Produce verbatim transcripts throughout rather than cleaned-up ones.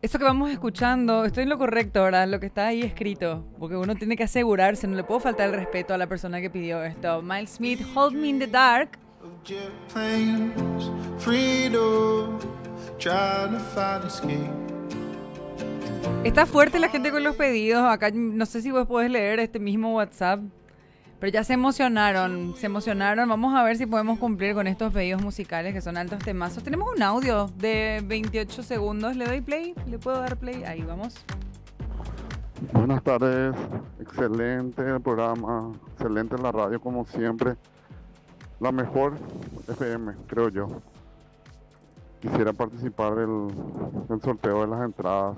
Eso que vamos escuchando, estoy en lo correcto, ¿verdad? Lo que está ahí escrito. Porque uno tiene que asegurarse, no le puedo faltar el respeto a la persona que pidió esto. Miles Smith, Hold Me in the Dark. Jet planes, freedom, trying to find escape. Está fuerte la gente con los pedidos. Acá no sé si vos podés leer este mismo WhatsApp. Pero ya se emocionaron, se emocionaron. Vamos a ver si podemos cumplir con estos pedidos musicales que son altos temazos. Tenemos un audio de veintiocho segundos. ¿Le doy play? ¿Le puedo dar play? Ahí vamos. Buenas tardes, excelente el programa, excelente la radio como siempre. La mejor F M, creo yo. Quisiera participar del, del sorteo de las entradas.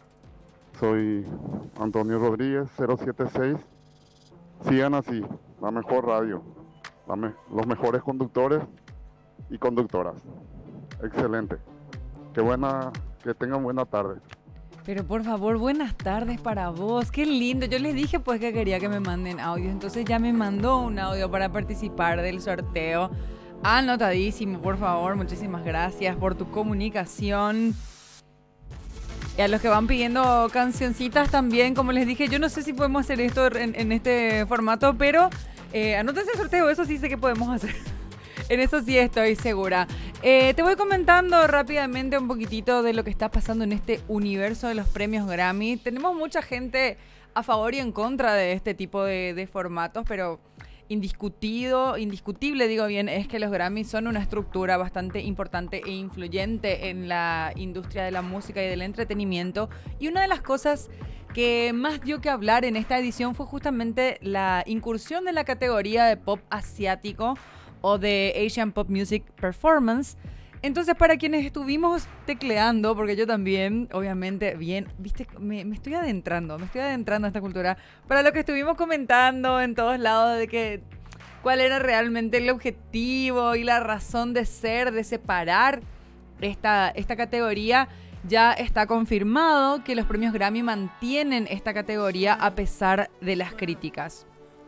Soy Antonio Rodríguez, cero siete seis. Sigan así, la mejor radio, la me- los mejores conductores y conductoras. Excelente. Qué buena, que tengan buena tarde. Pero por favor, buenas tardes para vos. Qué lindo. Yo les dije pues que quería que me manden audios. Entonces ya me mandó un audio para participar del sorteo. Anotadísimo, por favor. Muchísimas gracias por tu comunicación. Y a los que van pidiendo cancioncitas también, como les dije, yo no sé si podemos hacer esto en, en este formato, pero eh, anótense el sorteo, eso sí sé que podemos hacer. En eso sí estoy segura. Eh, te voy comentando rápidamente un poquitito de lo que está pasando en este universo de los premios Grammy. Tenemos mucha gente a favor y en contra de este tipo de, de formatos, pero indiscutido, indiscutible, digo bien, es que los Grammys son una estructura bastante importante e influyente en la industria de la música y del entretenimiento. Y una de las cosas que más dio que hablar en esta edición fue justamente la incursión de la categoría de pop asiático o de Asian Pop Music Performance. Entonces, para quienes estuvimos tecleando, porque yo también, obviamente, bien, viste, me, me estoy adentrando, me estoy adentrando a esta cultura. Para lo que estuvimos comentando en todos lados de que cuál era realmente el objetivo y la razón de ser, de separar esta, esta categoría, ya está confirmado que los premios Grammy mantienen esta categoría a pesar de las críticas.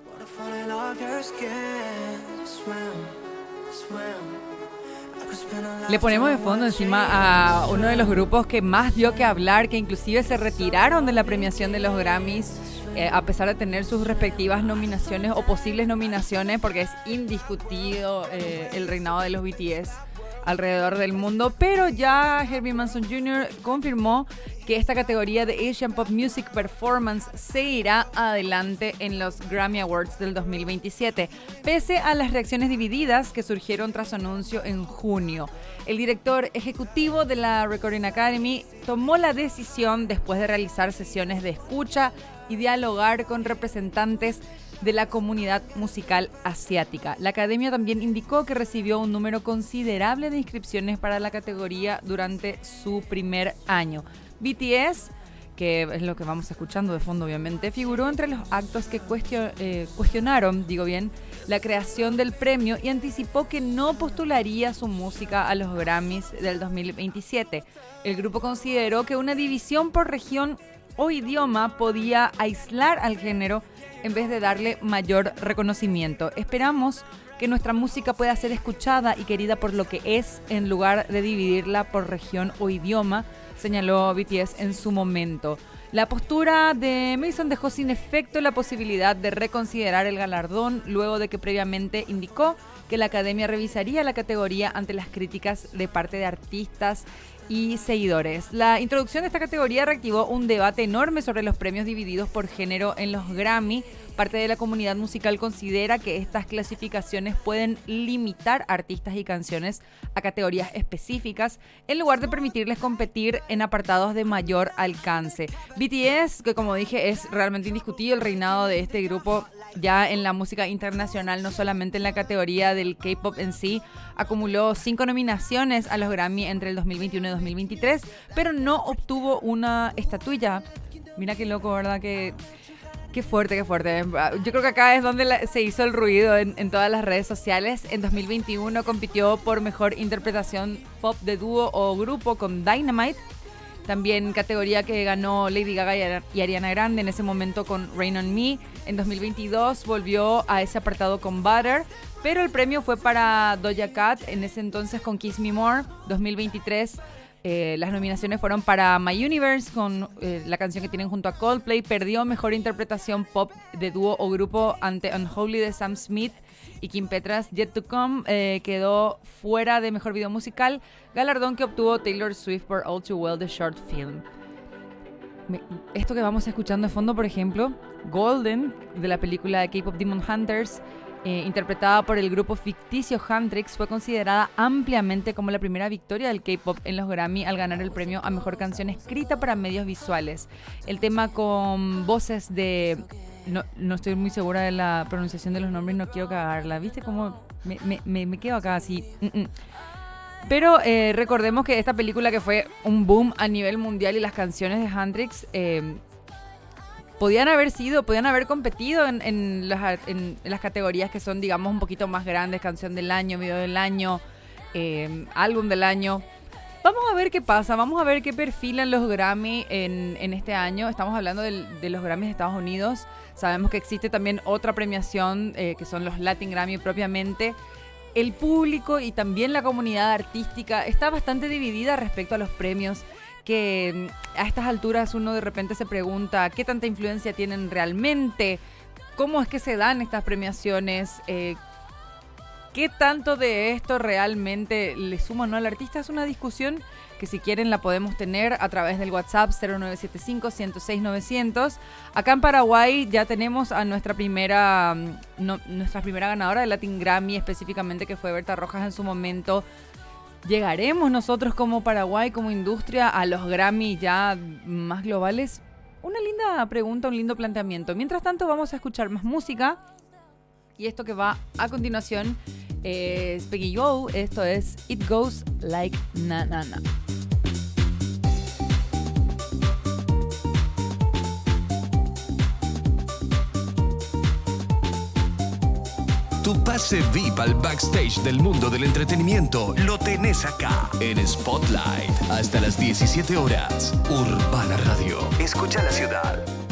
Le ponemos de fondo encima a uno de los grupos que más dio que hablar, que inclusive se retiraron de la premiación de los Grammys, eh, a pesar de tener sus respectivas nominaciones o posibles nominaciones, porque es indiscutido eh, el reinado de los B T S alrededor del mundo. Pero ya Herbie Manson junior confirmó que esta categoría de Asian Pop Music Performance seguirá adelante en los Grammy Awards del dos mil veintisiete, pese a las reacciones divididas que surgieron tras su anuncio en junio. El director ejecutivo de la Recording Academy tomó la decisión después de realizar sesiones de escucha y dialogar con representantes de la comunidad musical asiática. La academia también indicó que recibió un número considerable de inscripciones para la categoría durante su primer año. B T S, que es lo que vamos escuchando de fondo obviamente, figuró entre los actos que cuestion, eh, cuestionaron, digo bien, la creación del premio y anticipó que no postularía su música a los Grammys del dos mil veintisiete. El grupo consideró que una división por región o idioma podía aislar al género en vez de darle mayor reconocimiento. Esperamos que nuestra música pueda ser escuchada y querida por lo que es, en lugar de dividirla por región o idioma, señaló B T S en su momento. La postura de Mason dejó sin efecto la posibilidad de reconsiderar el galardón, luego de que previamente indicó que la academia revisaría la categoría ante las críticas de parte de artistas y seguidores. La introducción de esta categoría reactivó un debate enorme sobre los premios divididos por género en los Grammy. Parte de la comunidad musical considera que estas clasificaciones pueden limitar artistas y canciones a categorías específicas en lugar de permitirles competir en apartados de mayor alcance. B T S, que como dije es realmente indiscutido el reinado de este grupo ya en la música internacional, no solamente en la categoría del K-pop en sí, acumuló cinco nominaciones a los Grammy entre el dos mil veintiuno y dos mil veintitrés, pero no obtuvo una estatuilla. Mira qué loco, ¿verdad? Que Qué fuerte, qué fuerte. Yo creo que acá es donde la, se hizo el ruido en, en todas las redes sociales. En dos mil veintiuno compitió por mejor interpretación pop de dúo o grupo con Dynamite. También categoría que ganó Lady Gaga y Ariana Grande en ese momento con Rain on Me. En dos mil veintidós volvió a ese apartado con Butter, pero el premio fue para Doja Cat en ese entonces con Kiss Me More. dos mil veintitrés Eh, las nominaciones fueron para My Universe, con eh, la canción que tienen junto a Coldplay. Perdió Mejor Interpretación Pop de dúo o grupo ante Unholy de Sam Smith y Kim Petras. Yet to Come eh, quedó fuera de Mejor Video Musical, galardón que obtuvo Taylor Swift por All Too Well, The Short Film. Me, esto que vamos escuchando de fondo, por ejemplo, Golden, de la película de K-Pop Demon Hunters, Eh, interpretada por el grupo ficticio Huntrix, fue considerada ampliamente como la primera victoria del K-pop en los Grammy al ganar el premio a Mejor Canción Escrita para Medios Visuales. El tema con voces de... No, no estoy muy segura de la pronunciación de los nombres, no quiero cagarla. ¿Viste cómo me, me, me, me quedo acá así? Mm-mm. Pero eh, recordemos que esta película, que fue un boom a nivel mundial, y las canciones de Huntrix... Eh, podían haber sido, podían haber competido en, en, las, en, en las categorías que son, digamos, un poquito más grandes: canción del año, video del año, eh, álbum del año. Vamos a ver qué pasa, vamos a ver qué perfilan los Grammy en, en este año. Estamos hablando del, de los Grammys de Estados Unidos. Sabemos que existe también otra premiación, eh, que son los Latin Grammy propiamente. El público y también la comunidad artística está bastante dividida respecto a los premios, que a estas alturas uno de repente se pregunta qué tanta influencia tienen realmente, cómo es que se dan estas premiaciones, eh, qué tanto de esto realmente le suma o no al artista. Es una discusión que, si quieren, la podemos tener a través del WhatsApp cero nueve siete cinco, uno cero seis, nueve cero cero. Acá en Paraguay ya tenemos a nuestra primera, no, nuestra primera ganadora de Latin Grammy, específicamente, que fue Berta Rojas en su momento. ¿Llegaremos nosotros como Paraguay, como industria, a los Grammy ya más globales? Una linda pregunta, un lindo planteamiento. Mientras tanto, vamos a escuchar más música. Y esto que va a continuación es Peggy Gou. Esto es It Goes Like Na Na Na. Tu pase V I P al backstage del mundo del entretenimiento lo tenés acá en Spotlight. Hasta las diecisiete horas. Urbana Radio. Escucha la ciudad.